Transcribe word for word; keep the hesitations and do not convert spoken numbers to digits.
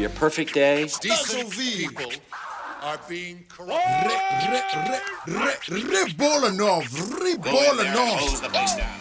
your perfect day. Decent people are being corrupted. Re, re, re, re, Ribolanov, Ribolanov.